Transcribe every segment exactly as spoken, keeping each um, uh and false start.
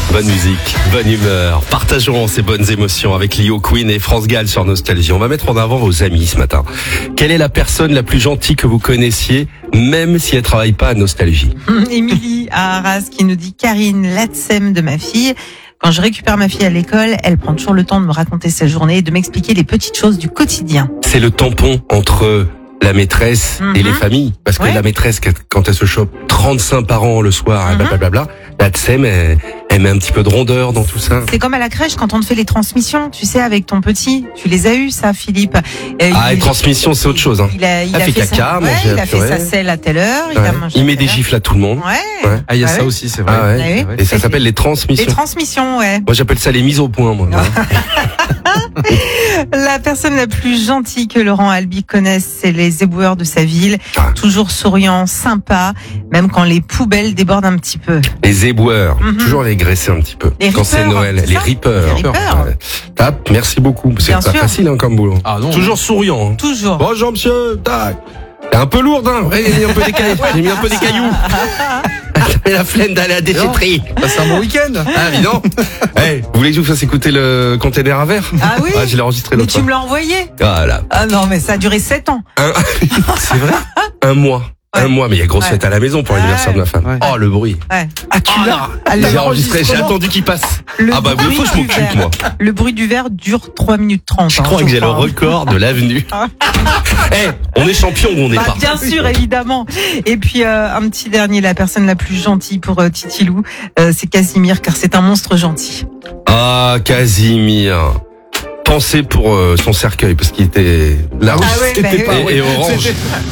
Bonne musique, bonne humeur. Partageons ces bonnes émotions avec Lio Queen et France Gall sur Nostalgie. On va mettre en avant vos amis ce matin. Quelle est la personne la plus gentille que vous connaissiez, même si elle travaille pas à Nostalgie? Émilie à Arras qui nous dit Karine, l'Atsem de ma fille. Quand je récupère ma fille à l'école, elle prend toujours le temps de me raconter sa journée et de m'expliquer les petites choses du quotidien. C'est le tampon entre la maîtresse Mm-hmm. et les familles. Parce que ouais. la maîtresse, quand elle se chope trente-cinq parents le soir, Mm-hmm. blablabla, la Tsem, elle, elle met un petit peu de rondeur dans tout ça. C'est comme à la crèche quand on te fait les transmissions, tu sais, avec ton petit. Tu les as eues, ça, Philippe. Euh, Ah, il- et transmission, c'est autre chose. Hein. Il a, il Elle a fait fait, caca, sa, manger ouais, la il a fait purée. sa selle à telle heure. Il, Ouais. a mangé Il à met telle des heure. gifles à tout le monde. Ouais. Ouais. Ah, il y a Ah ça ouais. aussi, c'est vrai. Ah ouais. Ah oui. Et ça s'appelle les transmissions. Les transmissions, ouais. Moi, j'appelle ça les mises au point, moi. La personne la plus gentille que Laurent Albi connaisse, c'est les éboueurs de sa ville. Ah. Toujours souriant, sympa, même quand les poubelles débordent un petit peu. Les éboueurs, Mhm. toujours les graisser un petit peu. Les Quand c'est rippers, Noël, c'est les ça rippers. Les rippers. Ouais. Tape, merci beaucoup. C'est Bien pas sûr. facile hein, comme boulot. Ah non. Toujours souriant. Hein. Toujours. Bonjour monsieur, tac. C'est un peu lourd, hein. Ouais, j'ai mis un peu des cailloux. J'ai mis un peu des cailloux. J'avais la flemme d'aller à la déchetterie. Bah, c'est un bon week-end. Ah, évidemment. Hey, vous voulez que je vous fasse écouter le container à verre? Ah oui. Ah, je l'ai enregistré Mais l'autre tu fois. me l'as envoyé. Voilà. Ah non, mais ça a duré sept ans. Un... C'est vrai? Un mois. Ouais. Un mois, mais il y a grosse Ouais. fête à la maison pour l'anniversaire Ouais. de ma femme. Ouais. Oh, le bruit. Ouais. Ah, tu l'as? Ah, J'ai le enregistré, j'ai enregistrement. attendu qu'il passe. Le Ah bah, bruit faut que je du m'occupe, verre. moi. Le bruit du verre dure trois minutes trente. Je crois que j'ai le record de l'avenue. Eh, on est champion ou on n'est Bah, pas? bien sûr, évidemment. Et puis euh, un petit dernier, la personne la plus gentille pour euh, Titilou, euh, c'est Casimir, car c'est un monstre gentil. Ah, Casimir. Pensez pour euh, son cercueil, parce qu'il était là. Ah ouais, C'était bah pas oui. et, et orange.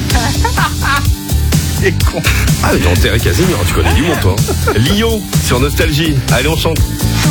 C'est con. Ah, mais j'ai enterré Casimir, tu connais du monde, toi. Hein. Lio, sur Nostalgie. Allez, on chante.